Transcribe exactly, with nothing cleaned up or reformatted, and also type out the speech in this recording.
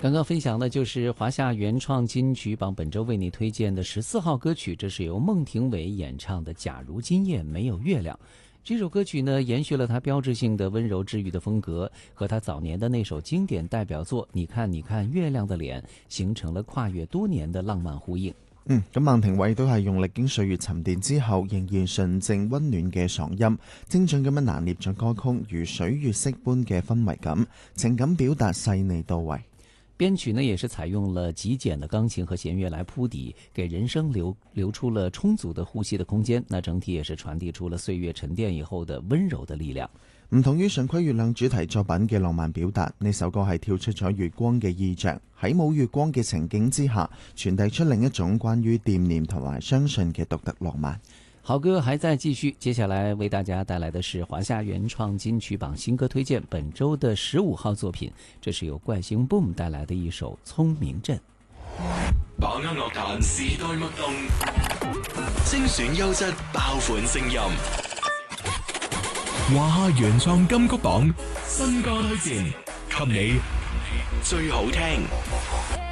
刚刚分享的就是华夏原创金曲榜本周为你推荐的十四号歌曲，这是由孟庭苇演唱的《假如今夜没有月亮》。这首歌曲呢，延续了他标志性的温柔治愈的风格，和他早年的那首经典代表作《你看你看月亮的臉》形成了跨越多年的浪漫呼應。 嗯，咁孟庭苇都係用歷經歲月沉澱之後，仍然純正溫暖嘅嗓音，精準咁樣拿捏咗歌曲如水月色般嘅氛圍感，情感表達細膩到位。 編曲呢也是採用了極簡的鋼琴和弦樂來鋪底，給人聲留留出了充足的呼吸的空間。那整體也是傳遞出了歲月沉澱以後的溫柔的力量。 唔同於上窺月亮主題作品嘅浪漫表達，呢首歌係跳出咗月光嘅意象，喺冇月光嘅情景之下，傳遞出另一種關於惦念同埋相信嘅獨特浪漫。 好歌還在繼續，接下來為大家帶來的是華夏原創金曲榜新歌推薦，本周的十五號作品，這是由怪星 Boom 帶來的一首《聰明鎮》。 把握樂壇時代脈動，精選優質爆款聲音。華夏原創金曲榜新歌推薦，給你最好聽。